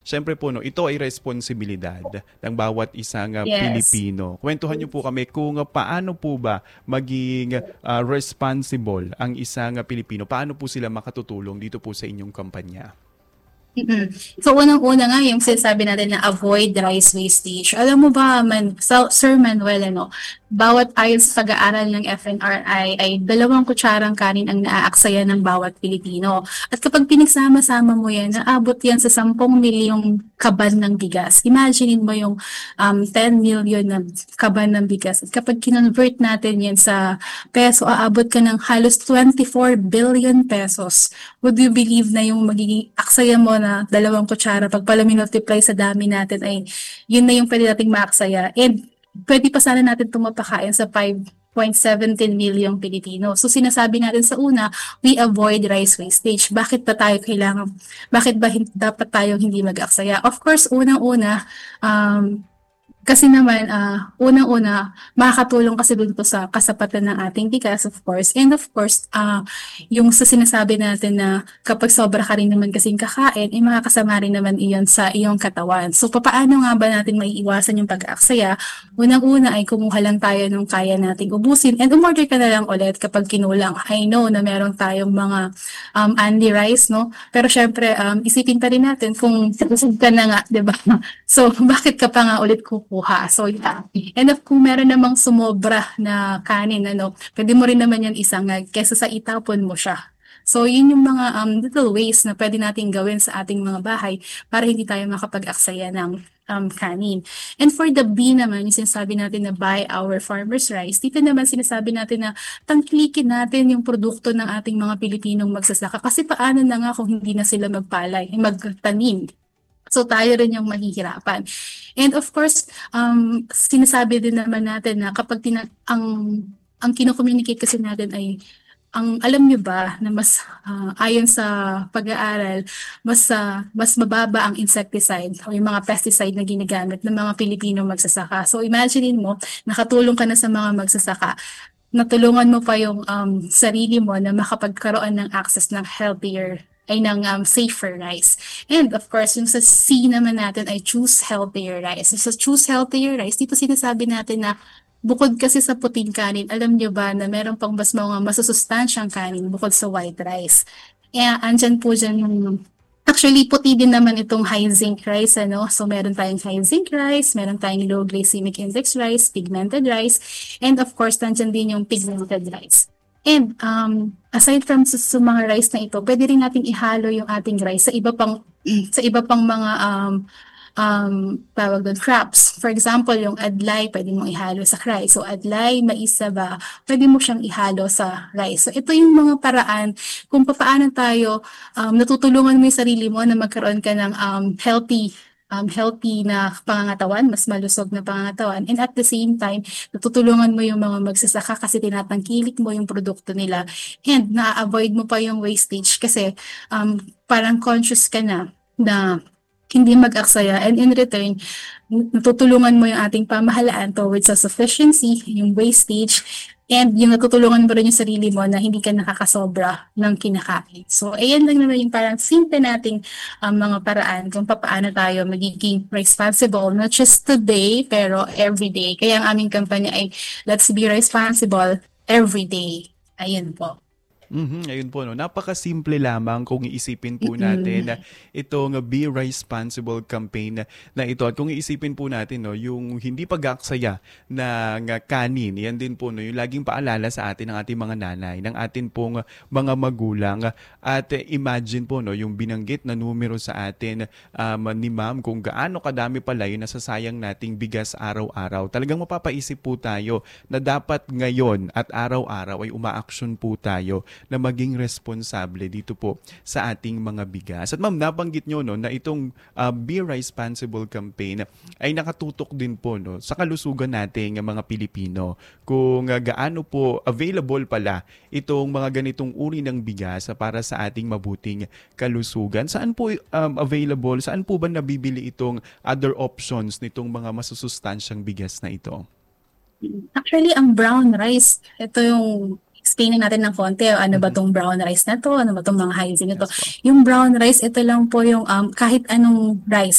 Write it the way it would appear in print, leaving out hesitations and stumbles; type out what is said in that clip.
syempre po no, ito ay responsibilidad ng bawat isang Yes. Pilipino. Kwentuhan niyo po kami kung paano po ba maging responsible ang isang Pilipino. Paano po sila makatutulong dito po sa inyong kampanya? Mm. So, unang-una nga, yung sinasabi natin na avoid rice wastage. Alam mo ba, Sir Manuel, bawat ayon sa pag-aaral ng FNRI ay 2 kutsarang kanin ang naaaksaya ng bawat Pilipino. At kapag pinagsama-sama mo yan, naabot yan sa 10 milyong kaban ng bigas. Imaginein mo yung 10 million na kaban ng bigas. At kapag kinonvert natin yan sa peso, aabot ka ng halos 24 billion pesos. Would you believe na yung magiging aksaya mo na 2 kutsara, pag pala multiply sa dami natin ay yun na yung pwede nating maaksaya. And pwede pa sana natin tumapakain sa 5.17 milyong Pilipino. So sinasabi natin sa una, we avoid rice wastage. Bakit ba dapat tayong hindi mag-aksaya? Of course, unang-una, kasi naman, unang-una, makakatulong kasi dun to sa kasapatan ng ating bigas, of course. And of course, yung sa sinasabi natin na kapag sobra ka rin naman kasing kakain, makakasama rin naman iyon sa iyong katawan. So, paano nga ba natin maiiwasan yung pag-aaksaya? Unang-una ay kumuha lang tayo nung kaya nating ubusin and umorder ka na lang ulit kapag kinulang. I know na meron tayong mga only rice, no? Pero syempre, isipin pa rin natin kung busog ka na nga, di ba? So, bakit ka pa nga ulit kukuha? So, yeah. And if kung meron namang sumobra na kanin, pwede mo rin naman yan isangag kesa sa itapon mo siya. So, yun yung mga little ways na pwede natin gawin sa ating mga bahay para hindi tayo makapag-aksaya ng kanin. And for the B naman, yung sinasabi natin na buy our farmer's rice, dito naman sinasabi natin na tangkilikin natin yung produkto ng ating mga Pilipinong magsasaka. Kasi paano na nga kung hindi na sila magtanim? So tayo rin yung mahihirapan. And of course, sinasabi din naman natin na kapag ang kino-communicate kasi natin ay alam niyo ba na mas ayon sa pag-aaral, mas mababa ang insecticide o yung mga pesticide na ginagamit ng mga Pilipino magsasaka. So imagine mo, nakatulong ka na sa mga magsasaka, natulungan mo pa yung sarili mo na makapagkaroon ng access ng safer rice. And of course, yung sa C naman natin ay choose healthier rice. So, sa choose healthier rice, dito sinasabi natin na bukod kasi sa puting kanin, alam nyo ba na meron pang mas mga masusustansyang kanin bukod sa white rice. Kaya andyan po dyan yung actually, puti din naman itong high zinc rice, So, meron tayong high zinc rice, meron tayong low glycemic index rice, pigmented rice, and of course, nandyan din yung pigmented rice. And aside from sa mga rice na ito, pwede rin nating ihalo yung ating rice sa iba pang mga tawag doon, crops. For example, yung adlay, pwede mong ihalo sa rice. So adlay, mais, saba, pwede mo siyang ihalo sa rice. So ito yung mga paraan kung paano tayo natutulungan mo yung sarili mo na magkaroon ka ng healthy na pangangatawan, mas malusog na pangangatawan. And at the same time, natutulungan mo yung mga magsasaka kasi tinatangkilik mo yung produkto nila. And na-avoid mo pa yung wastage kasi parang conscious ka na hindi mag-aksaya. And in return, natutulungan mo yung ating pamahalaan towards sa sufficiency, yung wastage, and yung natutulungan mo rin yung sarili mo na hindi ka nakakasobra ng kinakain. So, ayan lang naman yung parang simple nating mga paraan kung paano tayo magiging responsible, not just today, pero everyday. Kaya ang aming kampanya ay, let's be responsible everyday. Ayun po. Ayun po, no? Napakasimple lamang kung iisipin po natin na itong Be Responsible campaign na ito. At kung iisipin po natin, no, yung hindi pag-aksaya ng kanin, yan din po, no, yung laging paalala sa atin ng ating mga nanay, ng atin pong mga magulang. At imagine po, no, yung binanggit na numero sa atin ni ma'am, kung gaano kadami pala yung nasasayang nating bigas araw-araw. Talagang mapapaisip po tayo na dapat ngayon at araw-araw ay umaaksyon po tayo na maging responsable dito po sa ating mga bigas. At ma'am, nabanggit nyo, no, na itong Be Responsible campaign ay nakatutok din po, no, sa kalusugan nating mga Pilipino. Kung gaano po available pala itong mga ganitong uri ng bigas para sa ating mabuting kalusugan. Saan po available? Saan po ba nabibili itong other options nitong mga masusustansyang bigas na ito? Actually, ang brown rice, ito yung explaining natin ng konti, ano ba tong brown rice na to, ano ba tong mga hygiene na to. Yes po. Yung brown rice, ito lang po yung kahit anong rice